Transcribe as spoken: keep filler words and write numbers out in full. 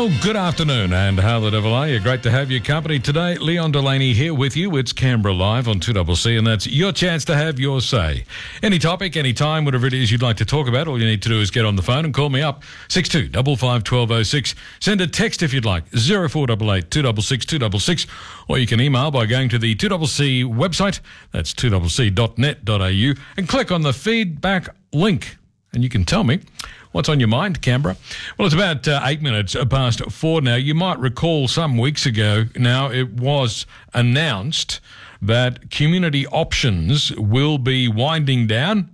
Well, good afternoon, and how the devil are you? Great to have your company today. Leon Delaney here with you. It's Canberra Live on two C C, and that's your chance to have your say. Any topic, any time, whatever it is you'd like to talk about, all you need to do is get on the phone and call me up. six two five five, one two zero six. Send a text if you'd like, zero four eight eight, two six six, two six six, or you can email by going to the two C C website, that's two c c dot net dot a u, and click on the feedback link, and you can tell me what's on your mind, Canberra? Well, it's about uh, eight minutes past four now. You might recall some weeks ago now it was announced that community options will be winding down